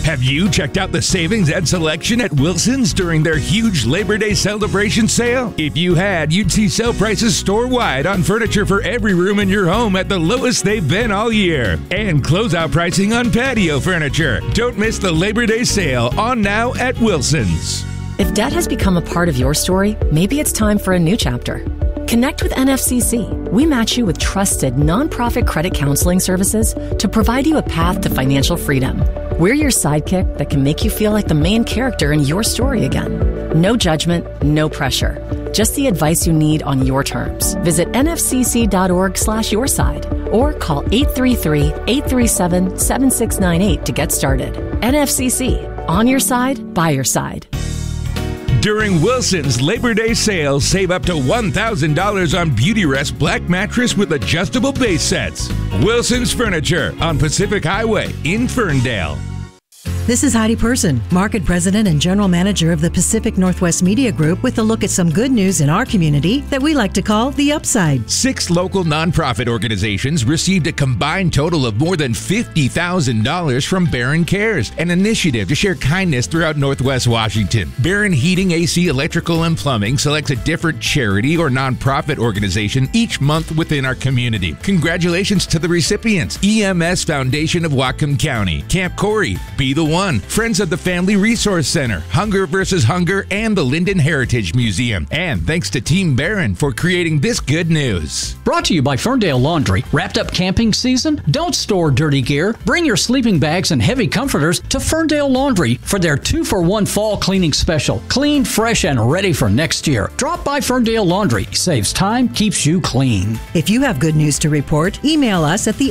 Have you checked out the savings and selection at Wilson's during their huge Labor Day celebration sale? If you had, you'd see sale prices store-wide on furniture for every room in your home at the lowest they've been all year. And closeout pricing on patio furniture. Don't miss the Labor Day sale on now at Wilson's. If debt has become a part of your story, maybe it's time for a new chapter. Connect with NFCC. We match you with trusted nonprofit credit counseling services to provide you a path to financial freedom. We're your sidekick that can make you feel like the main character in your story again. No judgment, no pressure. Just the advice you need on your terms. Visit nfcc.org/yourside or call 833-837-7698 to get started. NFCC. On your side, by your side. During Wilson's Labor Day sale, save up to $1,000 on Beautyrest Black Mattress with adjustable base sets. Wilson's Furniture on Pacific Highway in Ferndale. This is Heidi Person, Market President and General Manager of the Pacific Northwest Media Group, with a look at some good news in our community that we like to call the upside. 6 local nonprofit organizations received a combined total of more than $50,000 from Barron Cares, an initiative to share kindness throughout Northwest Washington. Barron Heating, AC, Electrical, and Plumbing selects a different charity or nonprofit organization each month within our community. Congratulations to the recipients: EMS Foundation of Whatcom County, Camp Corey, Be the One, Friends of the Family Resource Center, Hunger vs. Hunger, and the Linden Heritage Museum. And thanks to Team Barron for creating this good news. Brought to you by Ferndale Laundry. Wrapped up camping season? Don't store dirty gear. Bring your sleeping bags and heavy comforters to Ferndale Laundry for their 2-for-1 fall cleaning special. Clean, fresh, and ready for next year. Drop by Ferndale Laundry. Saves time, keeps you clean. If you have good news to report, email us at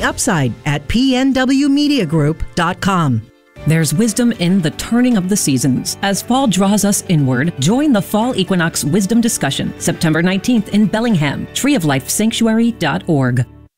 theupside@pnwmediagroup.com. There's wisdom in the turning of the seasons. As fall draws us inward, join the Fall Equinox Wisdom Discussion, September 19th in Bellingham, treeoflifesanctuary.org.